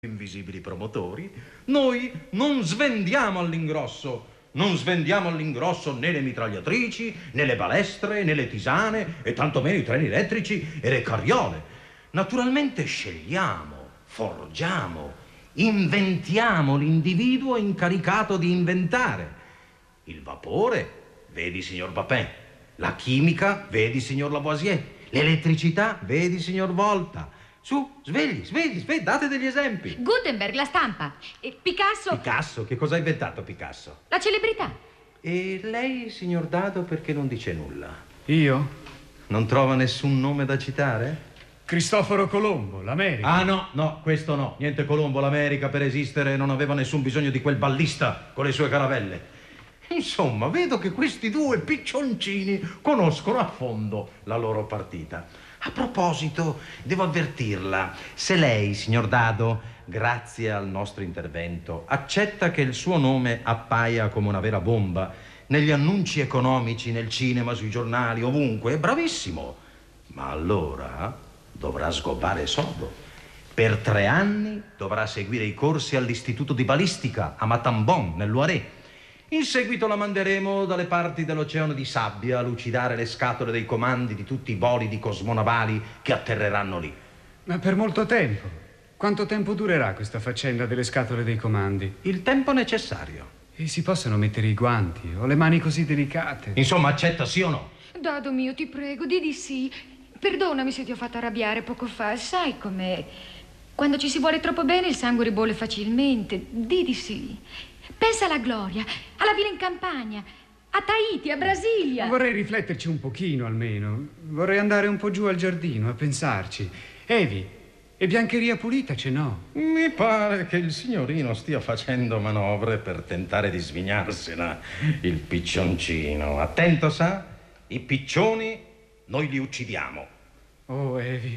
invisibili promotori, noi non svendiamo all'ingrosso. Non svendiamo all'ingrosso né le mitragliatrici, né le balestre, né le tisane, e tantomeno i treni elettrici e le carriole. Naturalmente scegliamo, forgiamo, inventiamo l'individuo incaricato di inventare. Il vapore, vedi signor Papin. La chimica, vedi signor Lavoisier. L'elettricità, vedi signor Volta. Su, svegli, date degli esempi. Gutenberg, la stampa. E Picasso... Picasso? Che cosa ha inventato Picasso? La celebrità. E lei, signor Dado, perché non dice nulla? Io? Non trova nessun nome da citare? Cristoforo Colombo, l'America. Ah, no, questo no. Niente Colombo, l'America per esistere non aveva nessun bisogno di quel ballista con le sue caravelle. Insomma, vedo che questi due piccioncini conoscono a fondo la loro partita. A proposito, devo avvertirla, se lei, signor Dado, grazie al nostro intervento, accetta che il suo nome appaia come una vera bomba negli annunci economici, nel cinema, sui giornali, ovunque, è bravissimo. Ma allora dovrà sgobbare sodo. Per 3 anni dovrà seguire i corsi all'Istituto di Balistica a Matambon, nel Loiret. In seguito la manderemo dalle parti dell'Oceano di Sabbia a lucidare le scatole dei comandi di tutti i bolidi cosmonavali che atterreranno lì. Ma per molto tempo. Quanto tempo durerà questa faccenda delle scatole dei comandi? Il tempo necessario. E si possono mettere i guanti? Ho le mani così delicate. Insomma, accetta sì o no? Dado mio, ti prego, di sì. Perdonami se ti ho fatto arrabbiare poco fa. Sai com'è? Quando ci si vuole troppo bene il sangue ribolle facilmente. Di sì. Pensa alla gloria, alla vita in campagna, a Tahiti, a Brasilia. Vorrei rifletterci un pochino almeno. Vorrei andare un po' giù al giardino a pensarci. Evi, e biancheria pulita ce n'ho? Mi pare che il signorino stia facendo manovre per tentare di svignarsela, il piccioncino. Attento, sa? I piccioni noi li uccidiamo. Oh,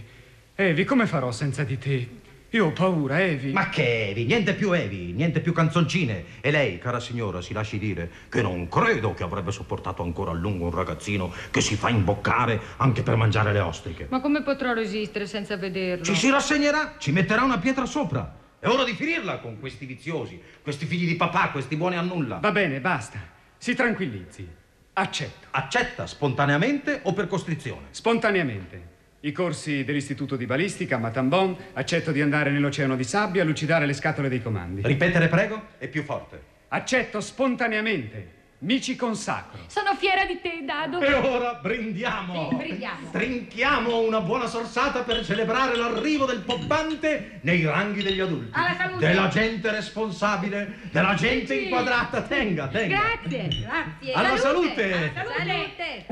Evi, come farò senza di te? Io ho paura, Evi. Ma che Evi? Niente più canzoncine. E lei, cara signora, si lasci dire che non credo che avrebbe sopportato ancora a lungo un ragazzino che si fa imboccare anche per mangiare le ostriche. Ma come potrò resistere senza vederlo? Ci si rassegnerà, ci metterà una pietra sopra. È ora di finirla con questi viziosi, questi figli di papà, questi buoni a nulla. Va bene, basta. Si tranquillizzi. Accetto. Accetta spontaneamente o per costrizione? Spontaneamente. I corsi dell'Istituto di Balistica a Matambon, accetto di andare nell'Oceano di Sabbia a lucidare le scatole dei comandi. Ripetere, prego, e più forte. Accetto spontaneamente. Mi ci consacro. Sono fiera di te, Dado. E ora brindiamo. Sì, brindiamo. Trinchiamo una buona sorsata per celebrare l'arrivo del poppante nei ranghi degli adulti. Alla salute. Della gente responsabile, della gente inquadrata. Tenga. Grazie. Alla salute. Alla salute.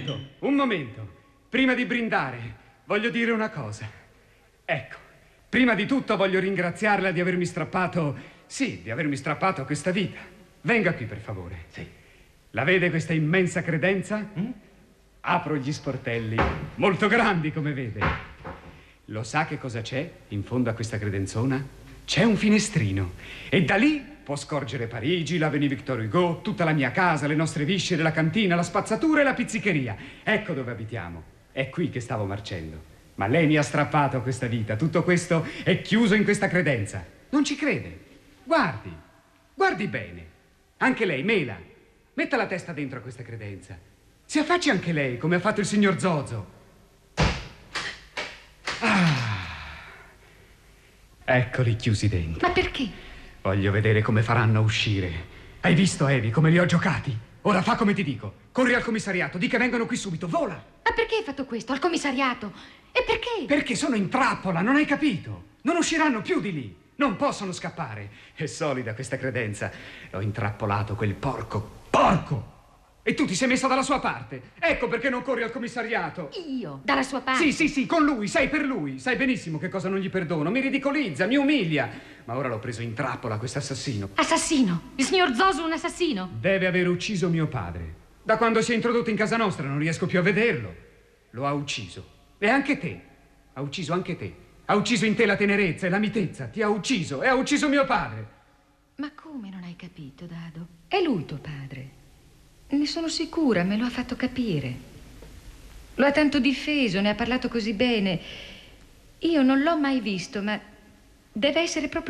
Un momento. Prima di brindare, voglio dire una cosa. Ecco, prima di tutto voglio ringraziarla di avermi strappato questa vita. Venga qui, per favore. Sì. La vede questa immensa credenza? Apro gli sportelli, molto grandi come vede. Lo sa che cosa c'è in fondo a questa credenzona? C'è un finestrino e da lì può scorgere Parigi, l'Avenue Victor Hugo, tutta la mia casa, le nostre viscere, la cantina, la spazzatura e la pizzicheria. Ecco dove abitiamo. È qui che stavo marcendo. Ma lei mi ha strappato questa vita. Tutto questo è chiuso in questa credenza. Non ci crede? Guardi bene. Anche lei, Mela, metta la testa dentro a questa credenza. Si affacci anche lei, come ha fatto il signor Zozo. Eccoli chiusi dentro. Ma perché? Voglio vedere come faranno a uscire. Hai visto, Evi, come li ho giocati? Ora fa come ti dico. Corri al commissariato, di che vengono qui subito, vola. Ma perché hai fatto questo? Al commissariato? E perché? Perché sono in trappola, non hai capito? Non usciranno più di lì. Non possono scappare. È solida questa credenza. L'ho intrappolato quel porco. Porco! E tu ti sei messa dalla sua parte. Ecco perché non corri al commissariato. Io? Dalla sua parte? Sì, con lui, sei per lui. Sai benissimo che cosa non gli perdono. Mi ridicolizza, mi umilia. Ma ora l'ho preso in trappola, questo assassino. Assassino? Il signor Zoso è un assassino? Deve aver ucciso mio padre. Da quando si è introdotto in casa nostra non riesco più a vederlo. Lo ha ucciso. E anche te. Ha ucciso anche te. Ha ucciso in te la tenerezza e la mitezza. Ti ha ucciso e ha ucciso mio padre. Ma come non hai capito, Dado? È lui tuo padre. Ne sono sicura, me lo ha fatto capire. Lo ha tanto difeso, ne ha parlato così bene. Io non l'ho mai visto, ma Deve essere proprio